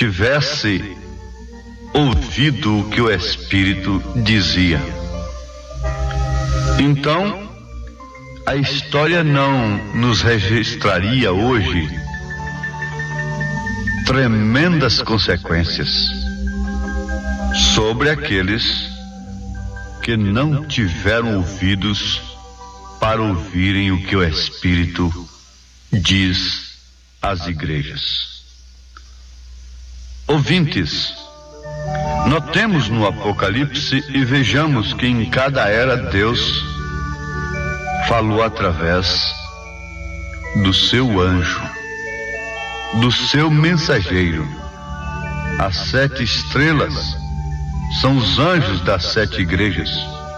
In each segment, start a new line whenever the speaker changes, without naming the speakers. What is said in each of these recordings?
tivesse ouvido o que o Espírito dizia. Então, a história não nos registraria hoje tremendas consequências sobre aqueles que não tiveram ouvidos para ouvirem o que o Espírito diz às igrejas. Ouvintes, notemos no Apocalipse e vejamos que em cada era Deus falou através do seu anjo, do seu mensageiro. As 7 estrelas são os anjos das 7 igrejas.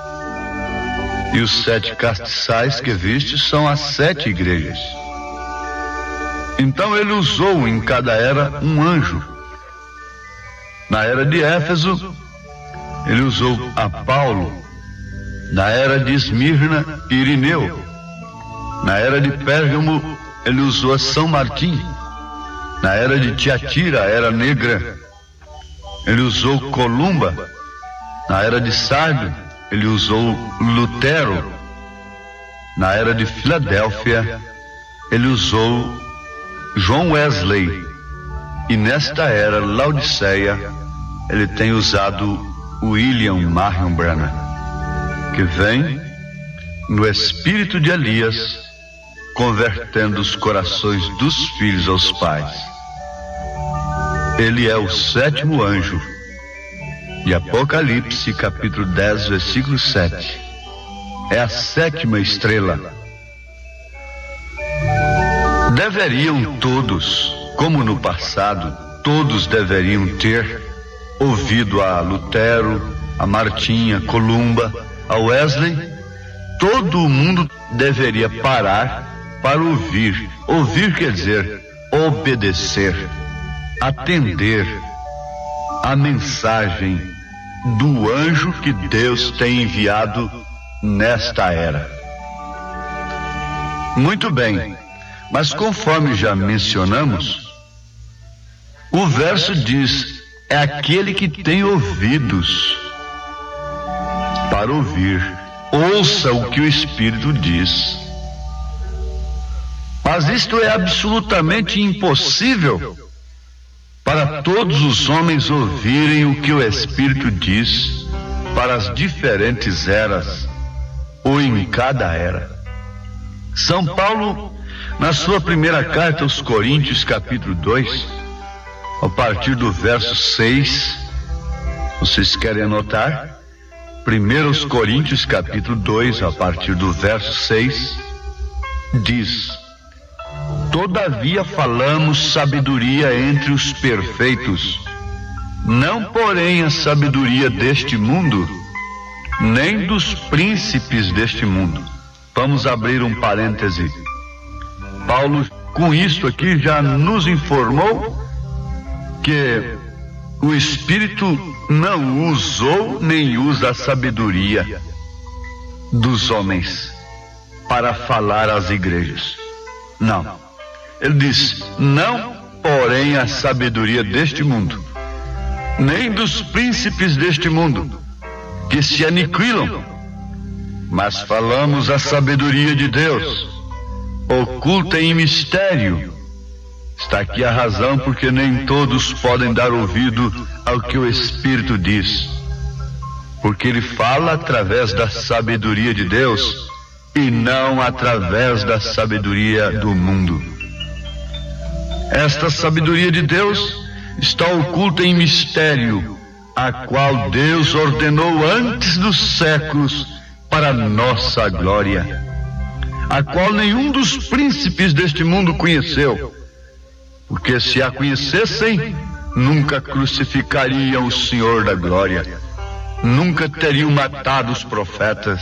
E os 7 castiçais que viste são as 7 igrejas. Então ele usou em cada era um anjo. Na era de Éfeso, ele usou a Paulo. Na era de Esmirna, Irineu. Na era de Pérgamo, ele usou a São Martim. Na era de Tiatira, era negra, ele usou Columba. Na era de Sardo, ele usou Lutero. Na era de Filadélfia, ele usou John Wesley. E nesta era, Laodiceia, ele tem usado William Marion Branham, que vem no espírito de Elias, convertendo os corações dos filhos aos pais. Ele é o 7º anjo. E Apocalipse, capítulo 10, versículo 7, é a 7ª estrela. Deveriam todos, como no passado, todos deveriam ter ouvido a Lutero, a Martinha, Columba, a Wesley. Todo o mundo deveria parar para ouvir. Ouvir quer dizer obedecer, atender a mensagem do anjo que Deus tem enviado nesta era. Muito bem, mas conforme já mencionamos, o verso diz: é aquele que tem ouvidos para ouvir, ouça o que o Espírito diz. Mas isto é absolutamente impossível para todos os homens ouvirem o que o Espírito diz para as diferentes eras, ou em cada era. São Paulo, na sua primeira carta aos Coríntios, capítulo 2, a partir do verso 6, vocês querem anotar? 1 Coríntios, capítulo 2, a partir do verso 6, diz: todavia falamos sabedoria entre os perfeitos, não porém a sabedoria deste mundo, nem dos príncipes deste mundo. Vamos abrir um parêntese. Paulo, com isso aqui, já nos informou que o Espírito não usou nem usa a sabedoria dos homens para falar às igrejas. Não. Ele diz: não, porém, a sabedoria deste mundo, nem dos príncipes deste mundo, que se aniquilam, mas falamos a sabedoria de Deus, oculta em mistério. Está aqui a razão porque nem todos podem dar ouvido ao que o Espírito diz, porque ele fala através da sabedoria de Deus e não através da sabedoria do mundo. Esta sabedoria de Deus está oculta em mistério, a qual Deus ordenou antes dos séculos para nossa glória, a qual nenhum dos príncipes deste mundo conheceu, porque se a conhecessem, nunca crucificariam o Senhor da glória, nunca teriam matado os profetas.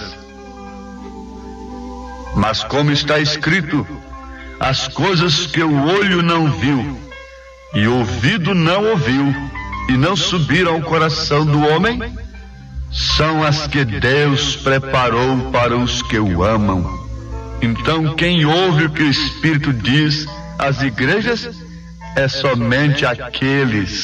Mas como está escrito, as coisas que o olho não viu e o ouvido não ouviu e não subiram ao coração do homem, são as que Deus preparou para os que o amam. Então, quem ouve o que o Espírito diz às igrejas é somente aqueles